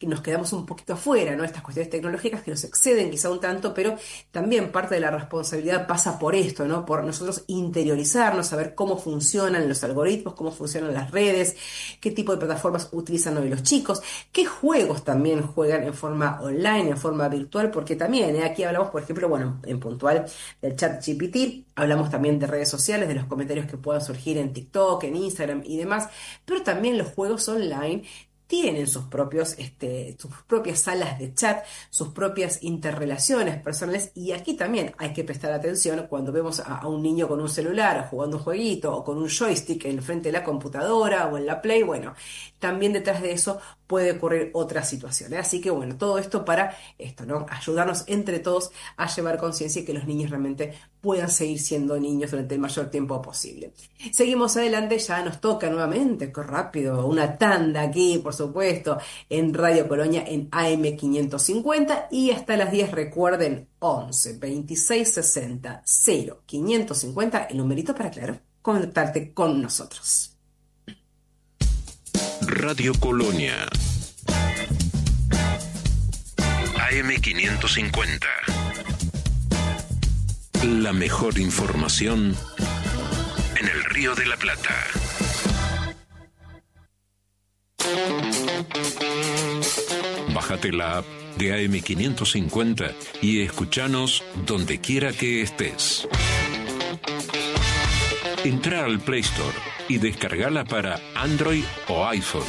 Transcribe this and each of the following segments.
nos quedamos un poquito afuera, ¿no? Estas cuestiones tecnológicas que nos exceden quizá un tanto, pero también parte de la responsabilidad pasa por esto, ¿no? Por nosotros interiorizarnos, saber cómo funcionan los algoritmos, cómo funcionan las redes, qué tipo de plataformas utilizan hoy los chicos, qué juegos también juegan en forma online, en forma virtual, porque también, aquí hablamos, por ejemplo, bueno, en puntual del chat GPT, hablamos también de redes sociales, de los comentarios que puedan surgir en TikTok, en Instagram y demás, pero también los juegos online tienen sus propias salas de chat, sus propias interrelaciones personales, y aquí también hay que prestar atención cuando vemos a un niño con un celular jugando un jueguito o con un joystick en el frente de la computadora o en la Play. Bueno, también detrás de eso puede ocurrir otra situación, ¿eh? Así que bueno, todo esto para esto, ¿no? Ayudarnos entre todos a llevar conciencia y que los niños realmente puedan seguir siendo niños durante el mayor tiempo posible. Seguimos adelante, ya nos toca nuevamente, qué rápido, una tanda aquí, por supuesto, en Radio Colonia en AM 550, y hasta las 10 recuerden 11 26 60 0 550, el numerito para, claro, contactarte con nosotros. Radio Colonia AM 550. La mejor información en el Río de la Plata. Bájate la app de AM 550 y escuchanos donde quiera que estés. Entra al Play Store y descargala para Android o iPhone.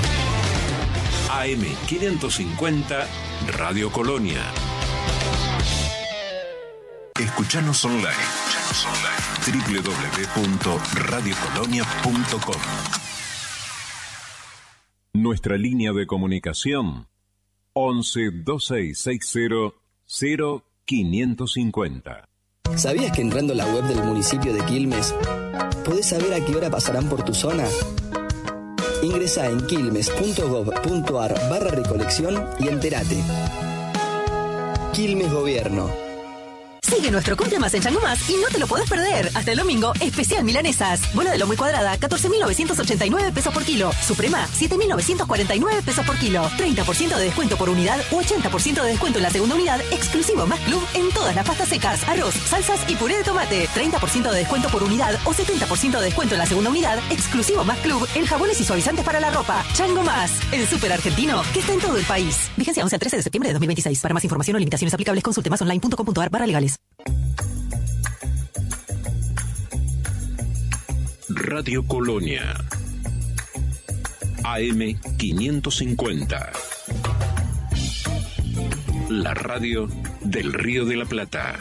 AM 550 Radio Colonia. Escuchanos online. www.radiocolonia.com. Nuestra línea de comunicación 11 2660 0550. ¿Sabías que entrando a la web del municipio de Quilmes podés saber a qué hora pasarán por tu zona? Ingresá en quilmes.gov.ar/recolección y entérate. Quilmes Gobierno. Sigue nuestro Cumple Más en Chango Más y no te lo podés perder. Hasta el domingo, especial milanesas. Bola de lomo y cuadrada, 14.989 pesos por kilo. Suprema, 7.949 pesos por kilo. 30% de descuento por unidad o 80% de descuento en la segunda unidad, exclusivo Más Club en todas las pastas secas, arroz, salsas y puré de tomate. 30% de descuento por unidad o 70% de descuento en la segunda unidad, exclusivo Más Club en jabones y suavizantes para la ropa. Chango Más, el súper argentino que está en todo el país. Vigencia 11 al 13 de septiembre de 2026. Para más información o limitaciones aplicables, consulte masonline.com.ar/legales. Radio Colonia AM 550. La radio del Río de la Plata.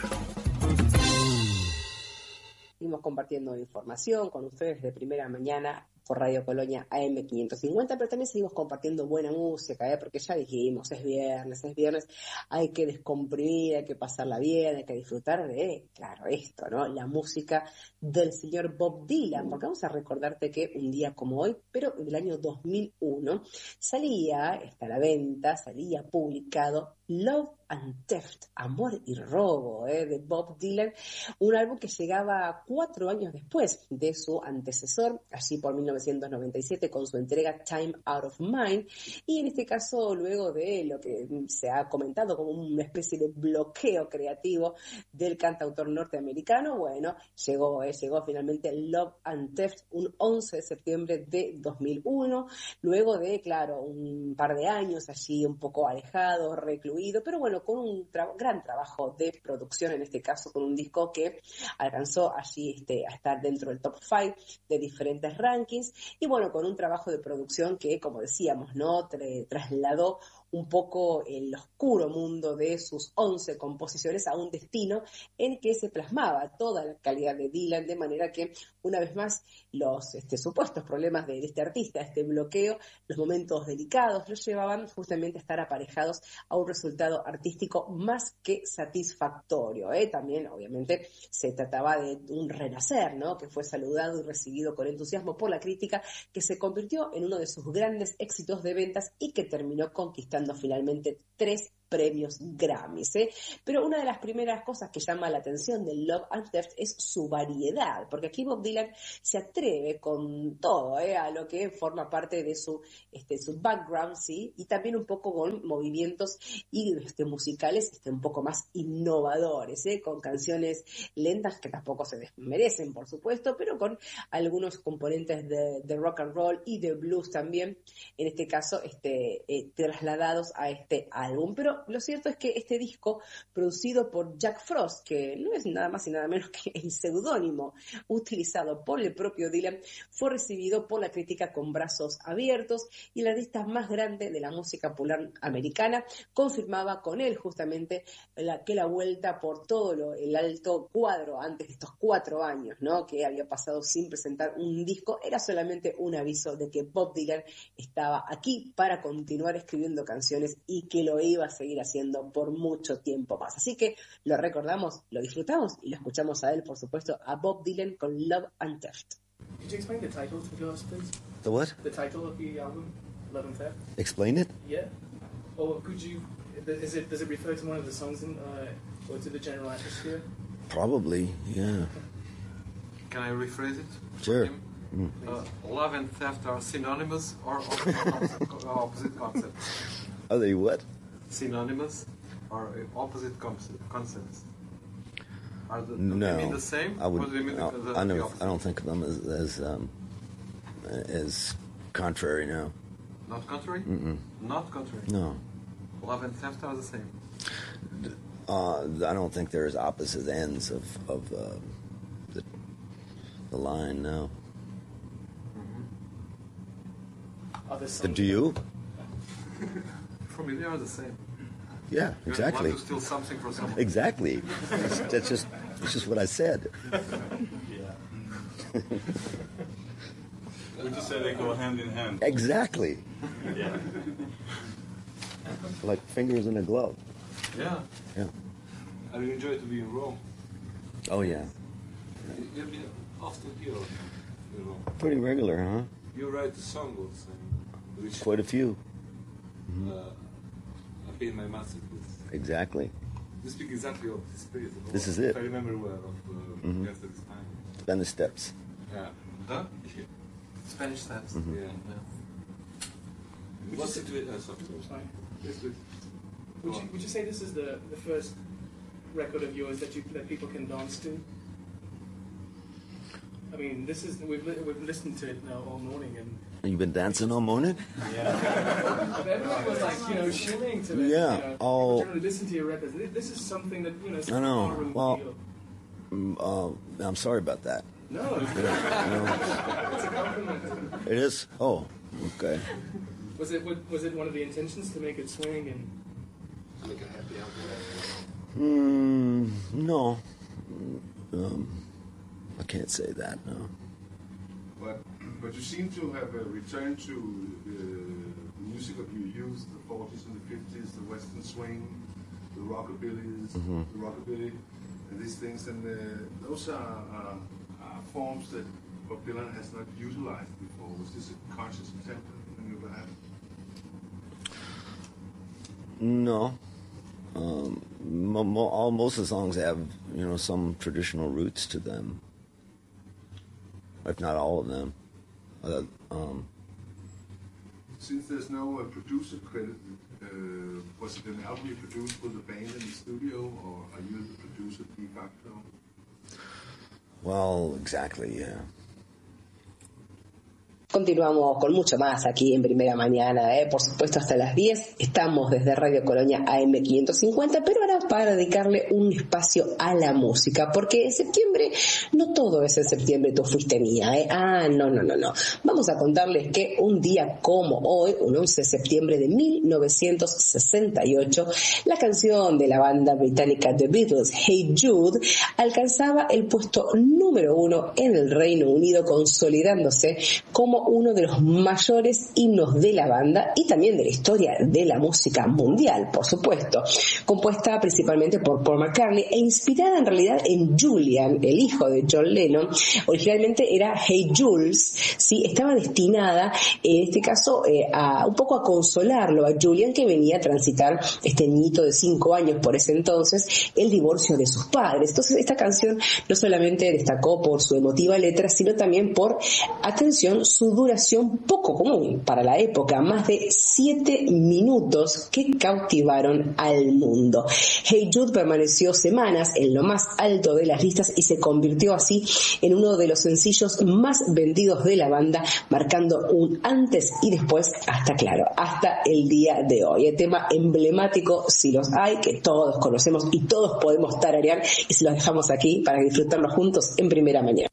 Seguimos compartiendo información con ustedes de primera mañana por Radio Colonia AM 550, pero también seguimos compartiendo buena música, porque ya dijimos, es viernes, hay que descomprimir, hay que pasarla bien, hay que disfrutar de, claro, esto, ¿no? La música del señor Bob Dylan, porque vamos a recordarte que un día como hoy, pero en el año 2001, salía publicado Love and Theft, Amor y Robo, de Bob Dylan, un álbum que llegaba 4 años después de su antecesor, allí por 1997, con su entrega Time Out of Mind, y en este caso, luego de lo que se ha comentado como una especie de bloqueo creativo del cantautor norteamericano, bueno, llegó finalmente Love and Theft un 11 de septiembre de 2001, luego de, claro, un par de años allí un poco alejado, recluido, pero bueno, con un gran trabajo de producción, en este caso con un disco que alcanzó allí a estar dentro del top 5 de diferentes rankings, y bueno, con un trabajo de producción que, como decíamos, ¿no?, trasladó un poco el oscuro mundo de sus 11 composiciones a un destino en que se plasmaba toda la calidad de Dylan, de manera que, una vez más, los supuestos problemas de este artista, este bloqueo, los momentos delicados, los llevaban justamente a estar aparejados a un resultado artístico más que satisfactorio, También, obviamente, se trataba de un renacer, ¿no?, que fue saludado y recibido con entusiasmo por la crítica, que se convirtió en uno de sus grandes éxitos de ventas y que terminó conquistando finalmente 3 premios Grammys, ¿eh? Pero una de las primeras cosas que llama la atención de Love and Theft es su variedad, porque aquí Bob Dylan se atreve con todo, a lo que forma parte de su background, ¿sí? Y también un poco con movimientos y musicales un poco más innovadores, con canciones lentas que tampoco se desmerecen, por supuesto, pero con algunos componentes de rock and roll y de blues también, en este caso trasladados a este álbum. Pero lo cierto es que este disco, producido por Jack Frost, que no es nada más y nada menos que el seudónimo utilizado por el propio Dylan, fue recibido por la crítica con brazos abiertos, y el artista más grande de la música popular americana confirmaba con él justamente que la vuelta por todo el alto cuadro antes de estos 4 años, ¿no?, que había pasado sin presentar un disco, era solamente un aviso de que Bob Dylan estaba aquí para continuar escribiendo canciones y que lo iba a seguir haciendo por mucho tiempo más. Así que lo recordamos, lo disfrutamos y lo escuchamos a él, por supuesto, a Bob Dylan con Love and Theft. Could you explain the title to us, please? The what? The title of the album, Love and Theft. Explain it? Yeah. Or could you? Does it refer to one of the songs or to the general atmosphere? Probably, yeah. Can I rephrase it? Sure. Love and theft are synonymous or opposite concepts? Are they what? Synonymous or opposite concepts? Are they No, mean the same? I would. Or do they mean the I opposite? don't think of them as contrary. No. Not contrary? Mm-mm. Not contrary? No. Love and theft are the same? I don't think there's opposite ends of the line. No. Mm-hmm. Do you? For me, they are the same. Yeah, exactly. You want to steal something from someone. Exactly. That's just what I said. Would you say they go hand in hand? Exactly. Yeah. Like fingers in a glove. Yeah. Yeah. I really enjoy to be in Rome. Oh yeah. You've been often here in Rome. Pretty regular, huh? You write the song also, which Quite a few. I paid my masterpiece. Exactly. You speak exactly of this place. This is it. If I remember well of after this time. Then the steps. Yeah. Huh? Spanish steps. Mm-hmm. Yeah. What's it with us? Sorry. Yes, please. Would you say this is the first record of yours that people can dance to? I mean, this is we've listened to it now all morning, and You've been dancing all morning? everyone was like, shilling to it. Yeah. People generally listen to your records. This is something that it's I know. a barroom Well, deal. I'm sorry about that. No, it's a compliment. It is? Oh, okay. Was it one of the intentions to make it swing and Make a happy album. No. I can't say that, no. But you seem to have returned to the music that you used, the 40s and the 50s, the Western swing, the rockabilly, and these things. And those are forms that Bob Dylan has not utilized before. Was this a conscious attempt on your behalf? No. Most of the songs have, some traditional roots to them. If not all of them. Since there's no producer credit, was it an album you produced with the band in the studio, or are you the producer de facto? Well, exactly, yeah. Continuamos con mucho más aquí en Primera Mañana, por supuesto hasta las 10. Estamos desde Radio Colonia AM550, pero ahora para dedicarle un espacio a la música, porque en septiembre, no todo es en septiembre, tú fuiste mía, no. Vamos a contarles que un día como hoy, un 11 de septiembre de 1968, la canción de la banda británica The Beatles, Hey Jude, alcanzaba el puesto número 1 en el Reino Unido, consolidándose como como uno de los mayores himnos de la banda y también de la historia de la música mundial, por supuesto, compuesta principalmente por Paul McCartney e inspirada en realidad en Julian, el hijo de John Lennon. Originalmente era Hey Jules, ¿sí? Estaba destinada en este caso a un poco a consolarlo a Julian, que venía a transitar este niñito de 5 años por ese entonces, el divorcio de sus padres. Entonces esta canción no solamente destacó por su emotiva letra, sino también por, atención, su duración poco común para la época, más de 7 minutos que cautivaron al mundo. Hey Jude permaneció semanas en lo más alto de las listas y se convirtió así en uno de los sencillos más vendidos de la banda, marcando un antes y después hasta el día de hoy. El tema emblemático, si los hay, que todos conocemos y todos podemos tararear, y se los dejamos aquí para disfrutarlo juntos en Primera Mañana.